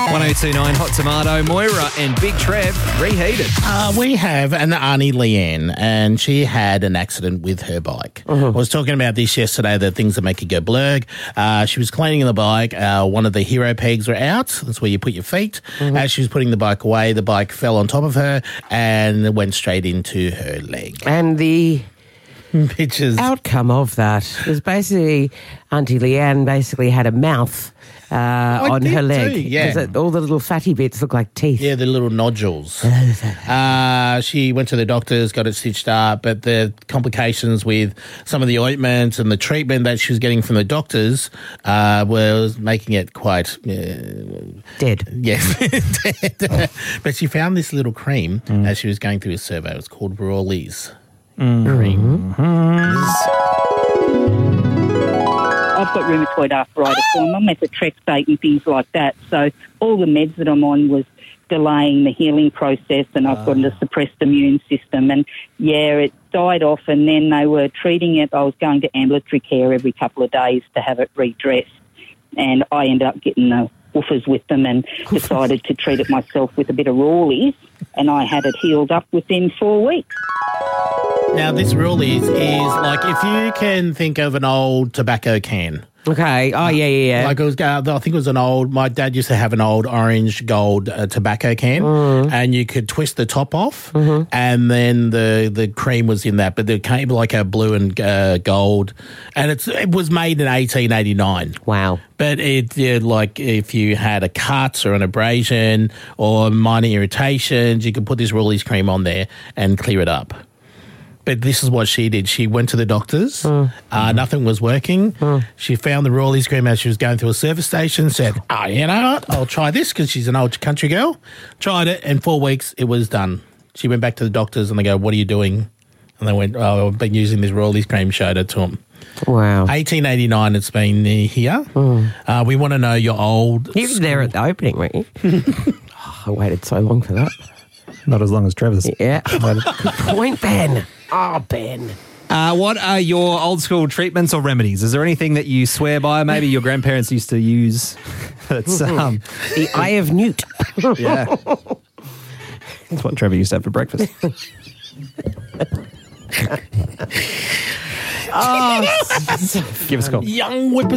1029 Hot Tomato, Moira and Big Trev reheated. We have an Auntie Leanne, and she had an accident with her bike. I was talking about this yesterday, the things that make you go blurg. She was cleaning the bike. One of the hero pegs were out. That's where you put your feet. As she was putting the bike away, the bike fell on top of her and went straight into her leg. And the Pictures. outcome of that was basically Auntie Leanne basically had a mouth on did her leg. too, yeah. Because all the little fatty bits look like teeth. Yeah, the little nodules. She went to the doctors, got it stitched up, but the complications with some of the ointment and the treatment that she was getting from the doctors was making it quite... Dead. Yes, dead. But she found this little cream as she was going through a survey. It was called Rawley's cream. I've got rheumatoid arthritis, so I'm on methotrexate and things like that. So all the meds that I'm on was delaying the healing process, and I've got a suppressed immune system. And, yeah, it died off, and then they were treating it. I was going to ambulatory care every couple of days to have it redressed, and I ended up getting the woofers with them and decided to treat it myself with a bit of Rawley's, and I had it healed up within 4 weeks. Now, this Rawley's is like if you can think of an old tobacco can. Okay. Oh, yeah. Like it was, I think it was an old, my dad used to have an old orange gold tobacco can, and you could twist the top off, and then the cream was in that, but there came like a blue and gold, and it was made in 1889. Wow. But like if you had a cut or an abrasion or minor irritations, you could put this Rawley's cream on there and clear it up. But this is what she did. She went to the doctors. Nothing was working. She found the Rawley's cream as she was going through a service station, said, you know what, I'll try this because she's an old country girl. Tried it, and 4 weeks, it was done. She went back to the doctors, and they go, what are you doing? And they went, I've been using this Rawley's cream, showed it to them. Wow. 1889, it's been here. We want to know your old... You were there at the opening, weren't you? I waited so long for that. Not as long as Trevor's. Yeah. Good point, Ben. Oh, Ben. What are your old school treatments or remedies? Is there anything that you swear by? Maybe your grandparents used to use. That's the eye of Newt. yeah. That's what Trevor used to have for breakfast. Oh, Give us a call. Young whipper